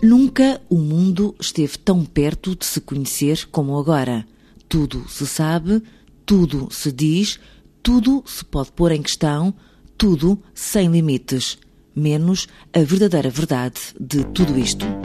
Nunca o mundo esteve tão perto de se conhecer como agora. Tudo se sabe, tudo se diz, tudo se pode pôr em questão, tudo sem limites, menos a verdadeira verdade de tudo isto.